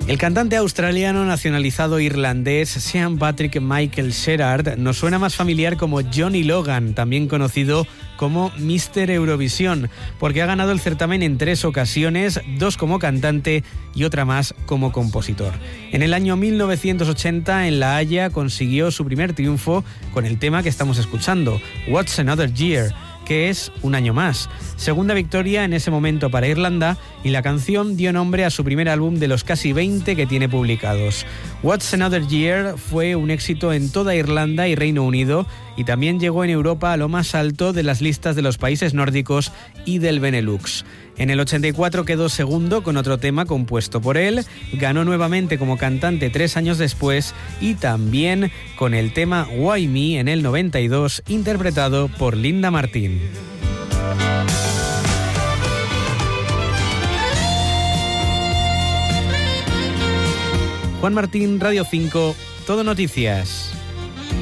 El cantante australiano nacionalizado irlandés Sean Patrick Michael Sherard nos suena más familiar como Johnny Logan, también conocido como Mr. Eurovisión, porque ha ganado el certamen en 3 ocasiones, 2 como cantante y otra más como compositor. En el año 1980, en La Haya, consiguió su primer triunfo con el tema que estamos escuchando, What's Another Year, que es Un año más. Segunda victoria en ese momento para Irlanda, y la canción dio nombre a su primer álbum de los casi 20 que tiene publicados. What's Another Year fue un éxito en toda Irlanda y Reino Unido, y también llegó en Europa a lo más alto de las listas de los países nórdicos y del Benelux. En el 84 quedó segundo con otro tema compuesto por él, ganó nuevamente como cantante 3 años después y también con el tema Why Me en el 92, interpretado por Linda Martín. Juan Martín, Radio 5, Todo Noticias.